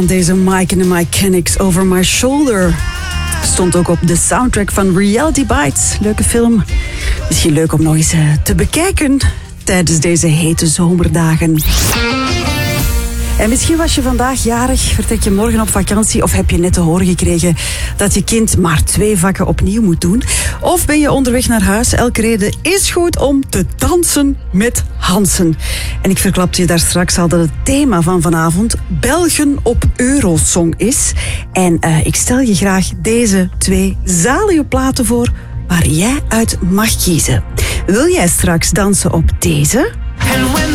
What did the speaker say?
Deze Mike and the Mechanics Over My Shoulder stond ook op de soundtrack van Reality Bites. Leuke film. Misschien leuk om nog eens te bekijken tijdens deze hete zomerdagen. En misschien was je vandaag jarig, vertrek je morgen op vakantie of heb je net te horen gekregen dat je kind maar 2 vakken opnieuw moet doen. Of ben je onderweg naar huis, elke reden is goed om te dansen met Hansen. En ik verklapte je daar straks al dat het thema van vanavond Belgen op Eurosong is. En ik stel je graag deze 2 zalige platen voor waar jij uit mag kiezen. Wil jij straks dansen op deze